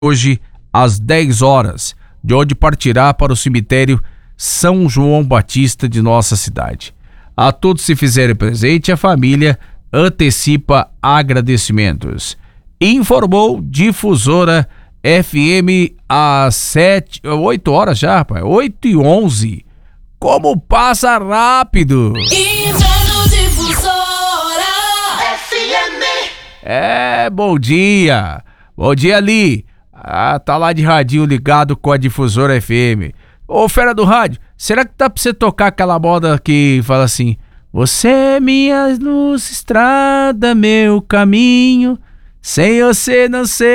hoje às 10 horas, de onde partirá para o cemitério São João Batista de nossa cidade. A todos se fizerem presente, a família antecipa agradecimentos. Informou Difusora FM às 8 horas já, rapaz, 8h11. Como passa rápido! Inverno Difusora FM. Bom dia! Bom dia, Ali! Tá lá de radinho ligado com a Difusora FM. Ô, fera do rádio, será que dá pra você tocar aquela moda que fala assim: você é minha luz, estrada, meu caminho, sem você não sei